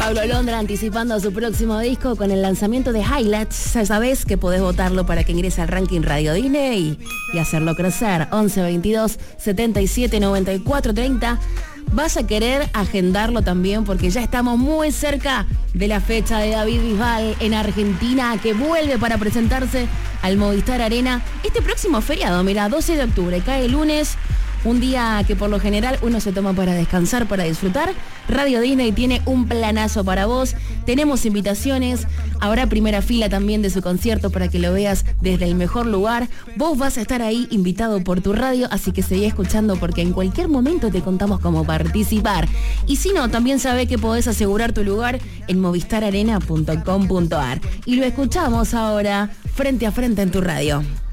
Pablo Londra anticipando su próximo disco con el lanzamiento de Highlights. Ya sabés que podés votarlo para que ingrese al ranking Radio Disney y hacerlo crecer. 11 22 77 94 30. Vas a querer agendarlo también porque ya estamos muy cerca de la fecha de David Bisbal en Argentina, que vuelve para presentarse al Movistar Arena este próximo feriado. Mira, 12 de octubre, cae el lunes. Un día que por lo general uno se toma para descansar, para disfrutar. Radio Disney tiene un planazo para vos. Tenemos invitaciones. Habrá primera fila también de su concierto para que lo veas desde el mejor lugar. Vos vas a estar ahí invitado por tu radio, así que seguí escuchando porque en cualquier momento te contamos cómo participar. Y si no, también sabés que podés asegurar tu lugar en movistararena.com.ar. Y lo escuchamos ahora frente a frente en tu radio.